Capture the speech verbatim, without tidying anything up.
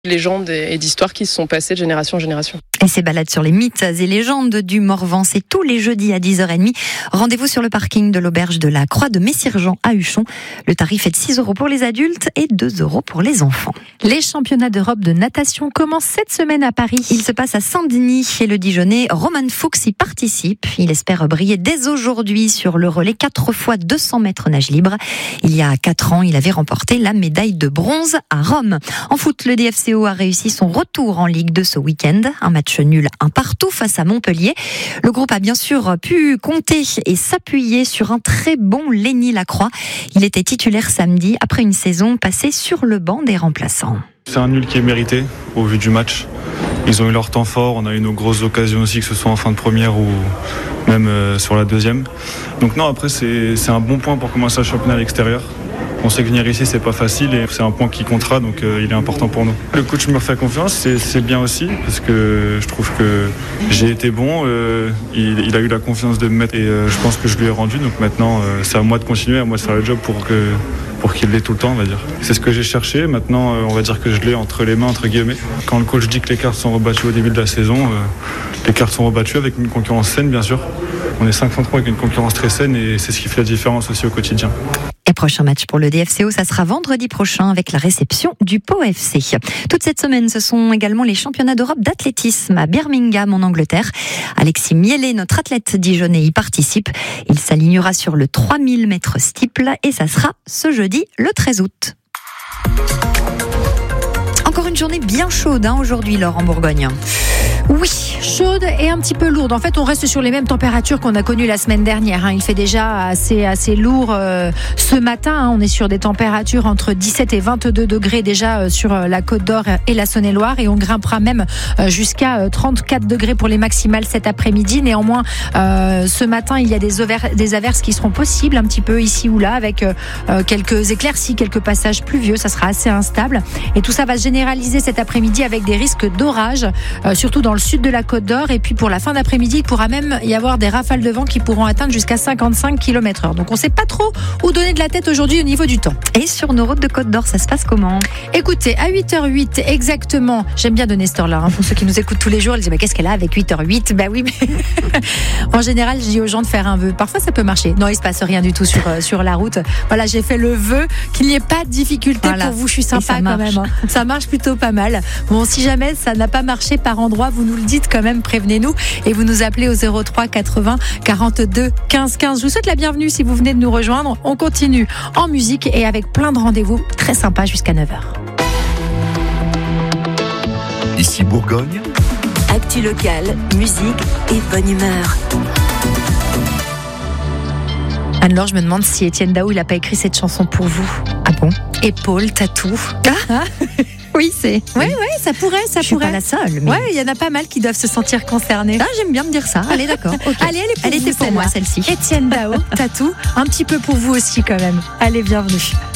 légendes et d'histoires qui se sont passées de génération en génération. Et ces balades sur les mythes et légendes du Morvan, c'est tous les jeudis à dix heures trente. Rendez-vous sur le parking de l'auberge de la Croix de Messirgeant à Huchon. Le tarif est de six euros pour les adultes et deux euros pour les enfants. Les championnats d'Europe de natation commencent cette semaine à Paris. Il se passe à Saint-Denis et le Dijonais Roman Fuchs y participe. Il espère briller dès aujourd'hui sur le relais quatre fois deux cents mètres nage libre. Il y a quatre ans, il avait remporté la médaille de bronze à Rome. En foot, le D F C O a réussi son retour en Ligue deux ce week-end. Un match nul, un partout face à Montpellier. Le groupe a bien sûr pu compter et s'appuyer sur un très bon Lenny Lacroix. Il était titulaire samedi après une saison passée sur le banc des remplaçants. C'est un nul qui est mérité au vu du match. Ils ont eu leur temps fort, on a eu nos grosses occasions aussi, que ce soit en fin de première ou même euh, sur la deuxième. Donc non, après c'est, c'est un bon point pour commencer le championnat à l'extérieur. On sait que venir ici c'est pas facile et c'est un point qui comptera, donc euh, il est important pour nous. Le coach me fait confiance, c'est, c'est bien aussi parce que je trouve que j'ai été bon, euh, il, il a eu la confiance de me mettre et euh, je pense que je lui ai rendu, donc maintenant euh, c'est à moi de continuer, à moi de faire le job pour que pour qu'il l'ait tout le temps, on va dire. C'est ce que j'ai cherché, maintenant euh, on va dire que je l'ai entre les mains, entre guillemets. Quand le coach dit que les cartes sont rebattues au début de la saison, euh, les cartes sont rebattues avec une concurrence saine bien sûr. On est cinq cent trois avec une concurrence très saine et c'est ce qui fait la différence aussi au quotidien. Et prochain match pour le D F C O, ça sera vendredi prochain avec la réception du Pau F C. Toute cette semaine, ce sont également les championnats d'Europe d'athlétisme à Birmingham en Angleterre. Alexis Mielet, notre athlète dijonnais, y participe. Il s'alignera sur le trois mille mètres steeple et ça sera ce jeudi le treize août. Encore une journée bien chaude hein, aujourd'hui, Laure, en Bourgogne. Oui, chaude et un petit peu lourde. En fait, on reste sur les mêmes températures qu'on a connues la semaine dernière. Hein. Il fait déjà assez, assez lourd euh, ce matin. Hein. On est sur des températures entre dix-sept et vingt-deux degrés déjà euh, sur euh, la Côte d'Or et la Saône-et-Loire. Et on grimpera même euh, jusqu'à euh, trente-quatre degrés pour les maximales cet après-midi. Néanmoins, euh, ce matin, il y a des, over- des averses qui seront possibles un petit peu ici ou là avec euh, euh, quelques éclaircies, quelques passages pluvieux. Ça sera assez instable. Et tout ça va se généraliser cet après-midi avec des risques d'orage, euh, surtout dans le sud de la Côte d'Or. Et puis pour la fin d'après-midi, il pourra même y avoir des rafales de vent qui pourront atteindre jusqu'à cinquante-cinq kilomètres heure. Donc on ne sait pas trop où donner de la tête aujourd'hui au niveau du temps. Et sur nos routes de Côte d'Or, ça se passe comment ? Écoutez, à huit heures huit exactement, j'aime bien donner cette heure-là, hein, pour ceux qui nous écoutent tous les jours, ils disent mais qu'est-ce qu'elle a avec huit heures huit ? Bah oui, mais en général, je dis aux gens de faire un vœu. Parfois ça peut marcher. Non, il se passe rien du tout sur, euh, sur la route. Voilà, j'ai fait le vœu qu'il n'y ait pas de difficulté voilà. Pour vous. Je suis sympa quand même. Hein. Ça marche plutôt pas mal. Bon, si jamais ça n'a pas marché par endroit, vous nous le dites quand même, prévenez-nous et vous nous appelez au zéro trois quatre-vingts quarante-deux quinze quinze. Je vous souhaite la bienvenue si vous venez de nous rejoindre. On continue en musique et avec plein de rendez-vous très sympas jusqu'à neuf heures. Ici Bourgogne. Actu locale, musique et bonne humeur. Anne-Laure, je me demande si Étienne Dao il n'a pas écrit cette chanson pour vous. Ah bon ? Épaule, tatou. Ah oui, c'est. Oui, oui, ça pourrait, ça je suis pourrait. pas la seule. Mais... Ouais, il y en a pas mal qui doivent se sentir concernés. Ah, j'aime bien me dire ça. Allez, d'accord. Okay. Allez, elle est pour elle vous, était pour celle-là. moi, celle-ci. Étienne Dao, tatou, un petit peu pour vous aussi quand même. Allez, bienvenue.